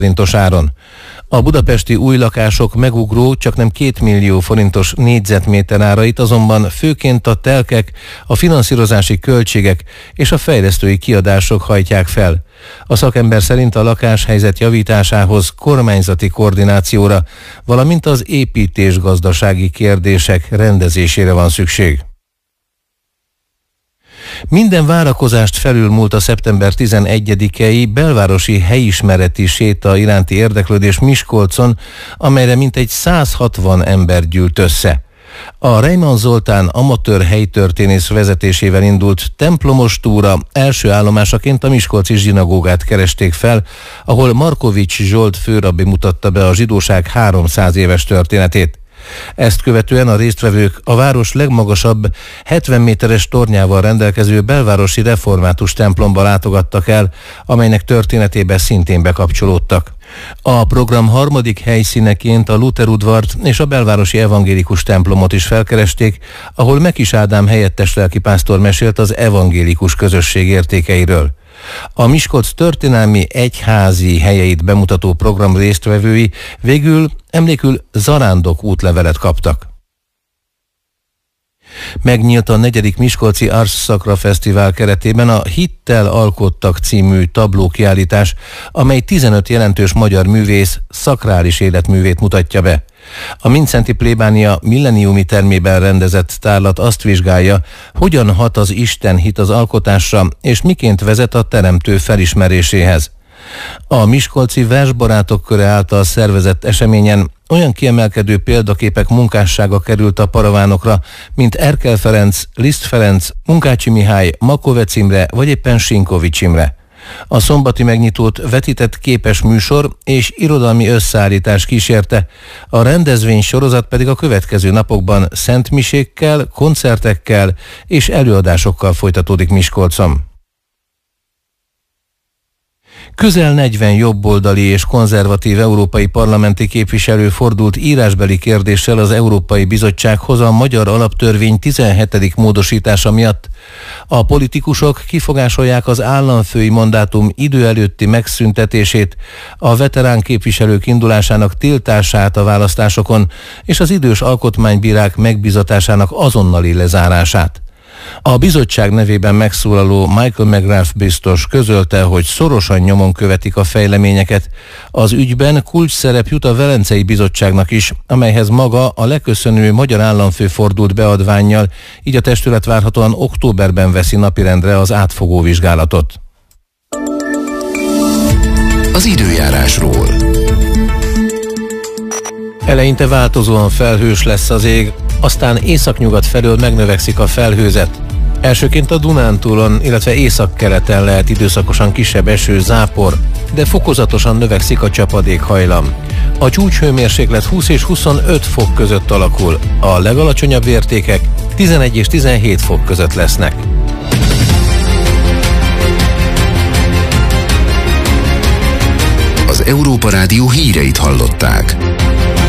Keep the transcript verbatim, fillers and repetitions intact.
forintos áron. A budapesti új lakások megugró, csaknem két millió forintos négyzetméter árait azonban főként a telkek, a finanszírozási költségek és a fejlesztői kiadások hajtják fel. A szakember szerint a lakáshelyzet javításához kormányzati koordinációra, valamint az építésgazdasági kérdések rendezésére van szükség. Minden várakozást felülmúlt a szeptember tizenegyedikei belvárosi helyismereti séta iránti érdeklődés Miskolcon, amelyre mintegy száz hatvan ember gyűlt össze. A Reimann Zoltán amatőr helytörténész vezetésével indult templomos túra első állomásaként a miskolci zsinagógát keresték fel, ahol Markovics Zsolt főrabbi mutatta be a zsidóság háromszáz éves történetét. Ezt követően a résztvevők a város legmagasabb hetven méteres tornyával rendelkező belvárosi református templomba látogattak el, amelynek történetébe szintén bekapcsolódtak. A program harmadik helyszíneként a Luther udvart és a belvárosi evangélikus templomot is felkeresték, ahol Mekis Ádám helyettes lelkipásztor mesélt az evangélikus közösség értékeiről. A Miskolc történelmi egyházi helyeit bemutató program résztvevői végül emlékül zarándok útlevelet kaptak. Megnyílt a negyedik Miskolci Ars Sacra Fesztivál keretében a Hittel alkottak című tablókiállítás, amely tizenöt jelentős magyar művész szakrális életművét mutatja be. A Mindszenty plébánia milleniumi termében rendezett tárlat azt vizsgálja, hogyan hat az Isten hit az alkotásra, és miként vezet a teremtő felismeréséhez. A miskolci versbarátok köre által szervezett eseményen olyan kiemelkedő példaképek munkássága került a paravánokra, mint Erkel Ferenc, Liszt Ferenc, Munkácsi Mihály, Makovec Imre vagy éppen Sinkovics Imre. A szombati megnyitót vetített képes műsor és irodalmi összeállítás kísérte, a rendezvény sorozat pedig a következő napokban szentmisékkel, koncertekkel és előadásokkal folytatódik Miskolcon. Közel negyven jobboldali és konzervatív európai parlamenti képviselő fordult írásbeli kérdéssel az Európai Bizottsághoz a magyar alaptörvény tizenhetedik módosítása miatt. A politikusok kifogásolják az államfői mandátum idő előtti megszüntetését, a veterán képviselők indulásának tiltását a választásokon és az idős alkotmánybírák megbizatásának azonnali lezárását. A bizottság nevében megszólaló Michael McGrath biztos közölte, hogy szorosan nyomon követik a fejleményeket. Az ügyben kulcs szerep jut a Velencei Bizottságnak is, amelyhez maga a leköszönő magyar államfő fordult beadvánnyal, így a testület várhatóan októberben veszi napirendre az átfogó vizsgálatot. Az időjárásról. Eleinte változóan felhős lesz az ég, aztán északnyugat felől megnövekszik a felhőzet. Elsőként a Dunántúlon, illetve északkeleten lehet időszakosan kisebb eső, zápor, de fokozatosan növekszik a csapadékhajlam. A csúcshőmérséklet húsz és huszonöt fok között alakul, a legalacsonyabb értékek tizenegy és tizenhét fok között lesznek. Az Európa Rádió híreit hallották.